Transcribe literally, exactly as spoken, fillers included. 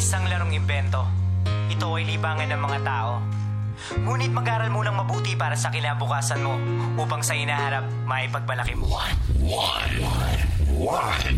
isang larong imbento. Ito ay libangan ng mga tao. Ngunit mag-aral munang mabuti para sa kinabukasan mo upang sa inaharap maipagmalaki mo. One, one, one.